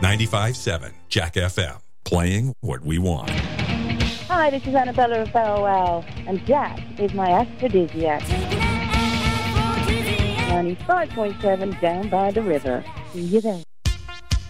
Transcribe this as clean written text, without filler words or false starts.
95.7 Jack FM, playing what we want. Hi, this is Annabella of Bow Wow, and Jack is my aphrodisiac. 95.7 down by the river. See you there.